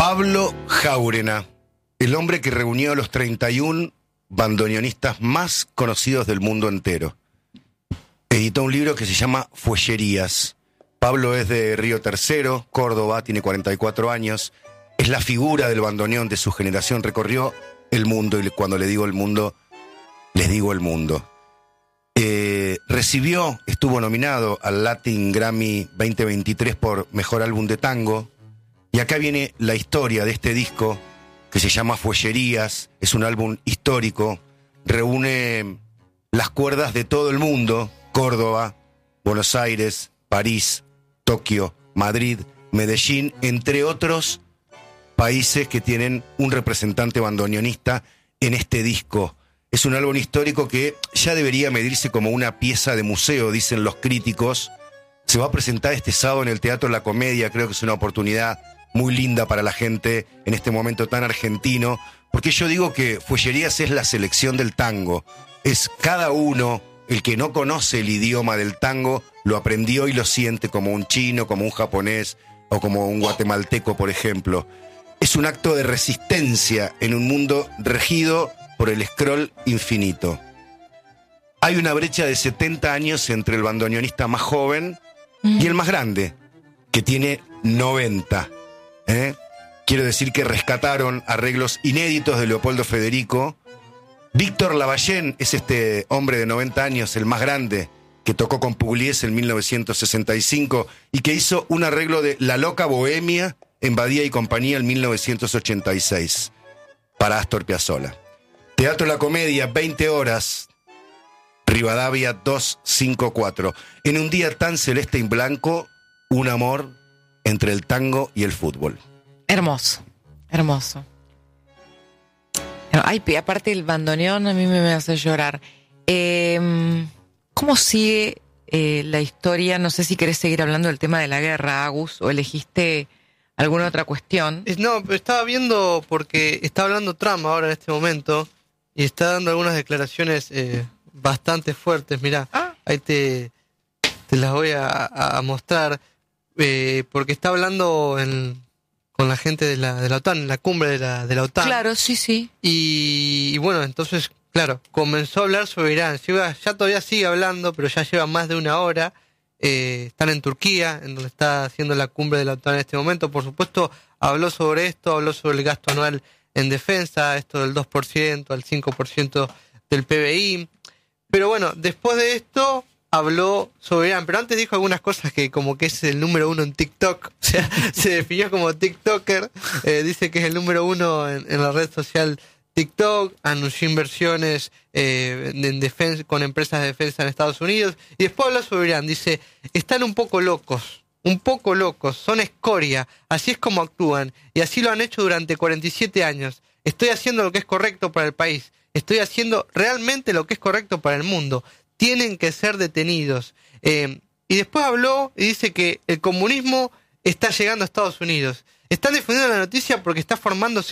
Pablo Jáurena, el hombre que reunió a los 31 bandoneonistas más conocidos del mundo entero. Editó un libro que se llama Fuellerías. Pablo es de Río Tercero, Córdoba, tiene 44 años. Es la figura del bandoneón de su generación. Recorrió el mundo, y cuando le digo el mundo, les digo el mundo. Estuvo nominado al Latin Grammy 2023 por Mejor Álbum de Tango. Y acá viene la historia de este disco que se llama Fuellerías. Es un álbum histórico. Reúne las cuerdas de todo el mundo: Córdoba, Buenos Aires, París, Tokio, Madrid, Medellín, entre otros países que tienen un representante bandoneonista en este disco. Es un álbum histórico que ya debería medirse como una pieza de museo, dicen los críticos. Se va a presentar este sábado en el Teatro La Comedia. Creo que es una oportunidad muy linda para la gente en este momento tan argentino, porque yo digo que Fuellerías es la selección del tango. Es cada uno, el que no conoce el idioma del tango, lo aprendió y lo siente como un chino, como un japonés o como un guatemalteco, por ejemplo. Es un acto de resistencia en un mundo regido por el scroll infinito. Hay una brecha de 70 años entre el bandoneonista más joven y el más grande, que tiene 90. Quiero decir que rescataron arreglos inéditos de Leopoldo Federico. Víctor Lavallén es este hombre de 90 años, el más grande, que tocó con Pugliese en 1965 y que hizo un arreglo de La Loca Bohemia en Badía y Compañía en 1986 para Astor Piazzolla. Teatro La Comedia, 20 horas, Rivadavia 254. En un día tan celeste y blanco, un amor entre el tango y el fútbol. Hermoso, hermoso. Ay, aparte el bandoneón a mí me hace llorar. ¿Cómo sigue la historia? No sé si querés seguir hablando del tema de la guerra, Agus, o elegiste alguna otra cuestión. No, estaba viendo porque está hablando Trump ahora en este momento y está dando algunas declaraciones bastante fuertes. Mirá, ahí te las voy a mostrar, porque está hablando con la gente de la OTAN, en la cumbre de la OTAN. Claro, sí. Y bueno, entonces, claro, comenzó a hablar sobre Irán. Ya todavía sigue hablando, pero ya lleva más de una hora. Están en Turquía, en donde está haciendo la cumbre de la OTAN en este momento. Por supuesto, habló sobre esto, habló sobre el gasto anual en defensa, esto del 2% al 5% del PBI. Pero bueno, después de esto habló sobre Irán, pero antes dijo algunas cosas que como que es el número 1 en TikTok. O sea, se definió como TikToker. Dice que es el número 1 en la red social TikTok. Anunció inversiones en defensa, con empresas de defensa en Estados Unidos. Y después habló sobre Irán. Dice, están un poco locos, son escoria, así es como actúan, y así lo han hecho durante 47 años. Estoy haciendo lo que es correcto para el país, estoy haciendo realmente lo que es correcto para el mundo. Tienen que ser detenidos. Y después habló y dice que el comunismo está llegando a Estados Unidos. Están difundiendo la noticia porque está formándose